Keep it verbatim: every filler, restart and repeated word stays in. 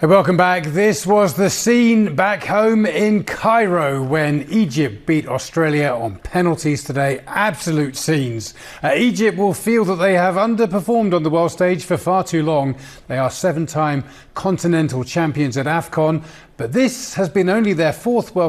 Hey, welcome back. This was the scene back home in Cairo when Egypt beat Australia on penalties today. Absolute scenes. Uh, Egypt will feel that they have underperformed on the world stage for far too long. They are seven-time continental champions at AFCON, but this has been only their fourth World